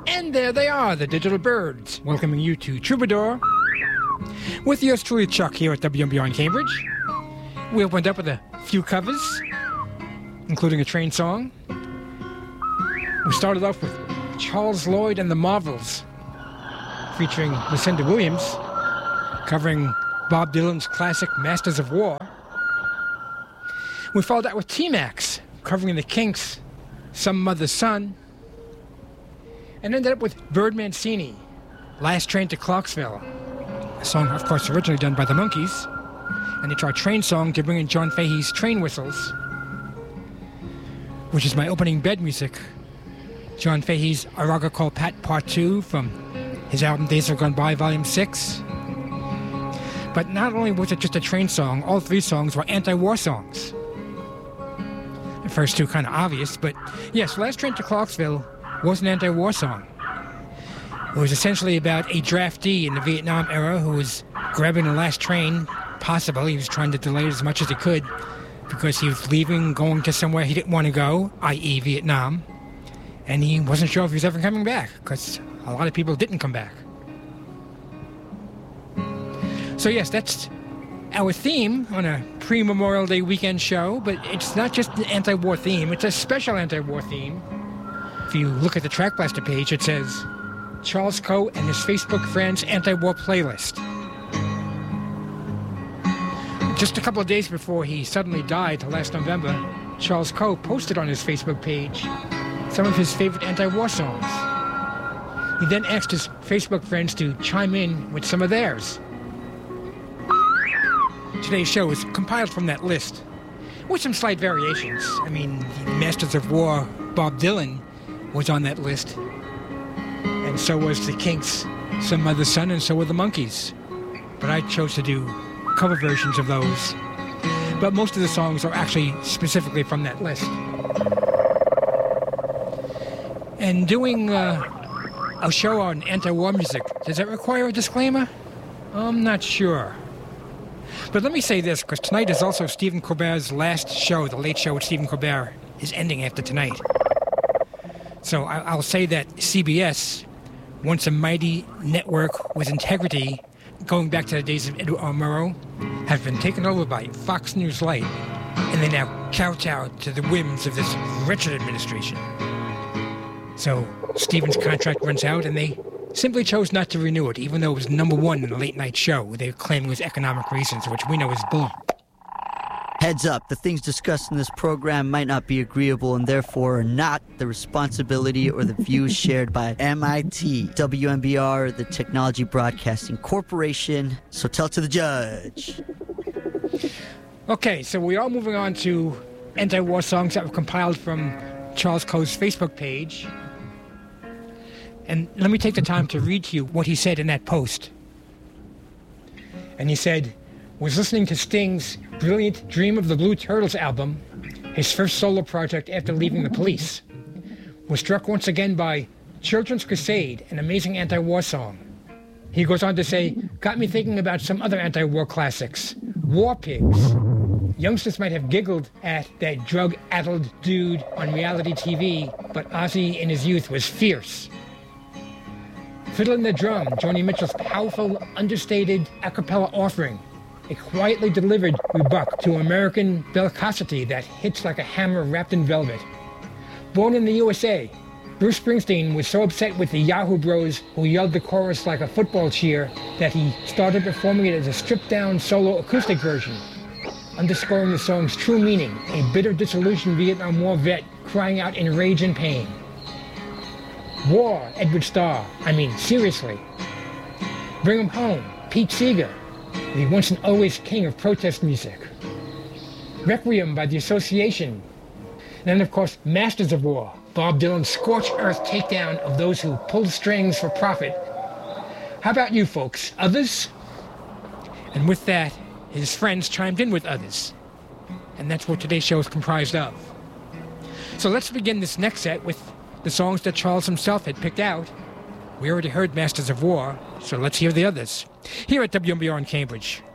And there they are, the Digital Birds, welcoming you to Troubadour with yours truly, Chuck, here at WMBR in Cambridge. We opened up with a few covers, including a train song. We started off with Charles Lloyd and the Marvels, featuring Lucinda Williams, covering Bob Dylan's classic Masters of War. We followed that with T-Max, covering the Kinks' Some Mother's Son, and ended up with Bird Mancini, Last Train to Clarksville, a song, of course, originally done by the Monkees, and it's our train song to bring in John Fahey's Train Whistles, which is my opening bed music. John Fahey's A Raga Called Pat Part 2 from his album Days Are Gone By, Volume 6. But not only was it just a train song, all three songs were anti-war songs. The first two kind of obvious, but yes, Last Train to Clarksville was an anti-war song. It was essentially about a draftee in the Vietnam era who was grabbing the last train possible. He was trying to delay it as much as he could because he was leaving, going to somewhere he didn't want to go, i.e. Vietnam, and he wasn't sure if he was ever coming back because a lot of people didn't come back. So yes, that's our theme on a pre-Memorial Day weekend show, but it's not just an anti-war theme, it's a special anti-war theme. If you look at the Track Blaster page, it says, Charles Coe and his Facebook friends anti-war playlist. Just a couple of days before he suddenly died last November, Charles Coe posted on his Facebook page some of his favorite anti-war songs. He then asked his Facebook friends to chime in with some of theirs. Today's show is compiled from that list, with some slight variations. I mean, the Masters of War, Bob Dylan, was on that list, and so was the Kinks' Some Mother's Son, and so were the Monkees. But I chose to do cover versions of those. But most of the songs are actually specifically from that list. And doing a show on anti-war music, does that require a disclaimer? I'm not sure. But let me say this, because tonight is also Stephen Colbert's last show. The Late Show with Stephen Colbert is ending after tonight. So I'll say that CBS, once a mighty network with integrity, going back to the days of Edward R. Murrow, have been taken over by Fox News Light, and they now kowtow to the whims of this wretched administration. So Stephen's contract runs out, and they simply chose not to renew it, even though it was number one in the late night show. They claim it was economic reasons, which we know is bull. Heads up, the things discussed in this program might not be agreeable and therefore are not the responsibility or the views shared by MIT, WMBR, the Technology Broadcasting Corporation. So tell it to the judge. Okay, so we are moving on to anti-war songs that were compiled from Charles Coe's Facebook page. And let me take the time to read to you what he said in that post. And he said, was listening to Sting's brilliant Dream of the Blue Turtles album, his first solo project after leaving the Police. Was struck once again by Children's Crusade, an amazing anti-war song. He goes on to say, got me thinking about some other anti-war classics. War Pigs. Youngsters might have giggled at that drug-addled dude on reality TV, but Ozzy in his youth was fierce. Fiddlin' the Drum, Joni Mitchell's powerful, understated a cappella offering. A quietly delivered rebuke to American bellicosity that hits like a hammer wrapped in velvet. Born in the USA, Bruce Springsteen was so upset with the Yahoo Bros who yelled the chorus like a football cheer that he started performing it as a stripped-down solo acoustic version, underscoring the song's true meaning, a bitter, disillusioned Vietnam War vet crying out in rage and pain. War, Edward Starr, I mean, seriously. Bring 'em Home, Pete Seeger, the once and always king of protest music. Requiem by The Association. And then, of course, Masters of War, Bob Dylan's scorched earth takedown of those who pulled strings for profit. How about you folks? Others? And with that, his friends chimed in with others. And that's what today's show is comprised of. So let's begin this next set with the songs that Charles himself had picked out. We already heard Masters of War, so let's hear the others. Here at WMBR in Cambridge.